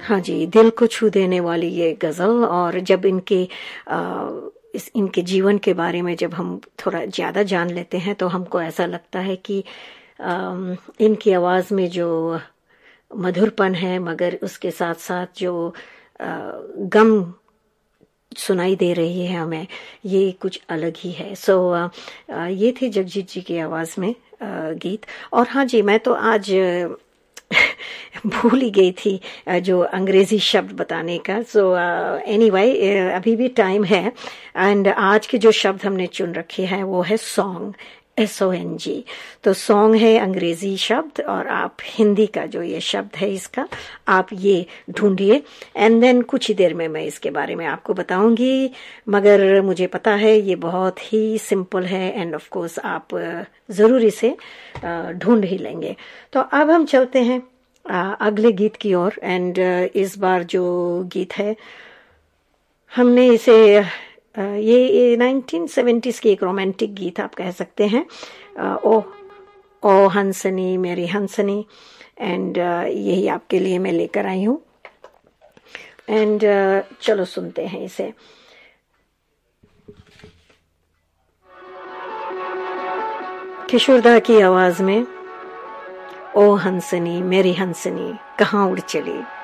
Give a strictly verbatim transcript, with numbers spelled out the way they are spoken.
हाँ जी, दिल को छू देने वाली ये गज़ल। और जब इनके आ, इस इनके जीवन के बारे में जब हम थोड़ा ज़्यादा जान लेते हैं तो हमको ऐसा लगता है कि अम, इनकी आवाज़ में जो मधुरपन है, मगर उसके साथ साथ जो अ, गम सुनाई दे रही है हमें, ये कुछ अलग ही है। सो so, ये थे जगजीत जी की आवाज़ में आ, गीत। और हाँ जी, मैं तो आज भूल ही गई थी जो अंग्रेजी शब्द बताने का। सो एनीवे, अभी भी टाइम है। एंड आज के जो शब्द हमने चुन रखे हैं वो है song, S O N G. तो सॉन्ग है अंग्रेजी शब्द, और आप हिंदी का जो ये शब्द है इसका आप ये ढूंढिए, एंड देन कुछ ही देर में मैं इसके बारे में आपको बताऊंगी। मगर मुझे पता है ये बहुत ही सिंपल है, एंड ऑफ कोर्स आप ज़रूर इसे ढूंढ ही लेंगे। तो अब हम चलते हैं अगले गीत की ओर। एंड इस बार जो गीत है हमने इसे ये नाइनटीन सेवेंटीज़ की एक रोमांटिक गीत आप कह सकते हैं, ओ ओ हंसनी मेरी हंसनी। एंड यही आपके लिए मैं लेकर आई हूँ। एंड चलो सुनते हैं इसे। किशोरदा की आवाज में, ओ हंसनी मेरी हंसनी कहाँ उड़ चली।